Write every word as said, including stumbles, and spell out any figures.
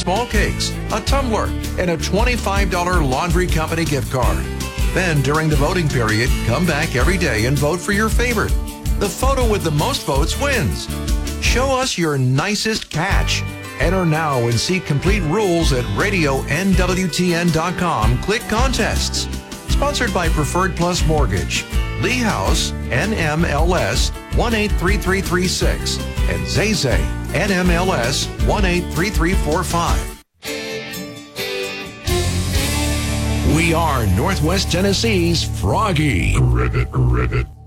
small cakes, a tumbler, and a twenty-five dollars laundry company gift card. Then, during the voting period, come back every day and vote for your favorite. The photo with the most votes wins. Show us your nicest catch. Enter now and see complete rules at radio N W T N dot com. Click Contests. Sponsored by Preferred Plus Mortgage, Lee House, N M L S one eight three three three six, and Zay Zay, N M L S one eight three three four five. We are Northwest Tennessee's Froggy. Rivet, rivet.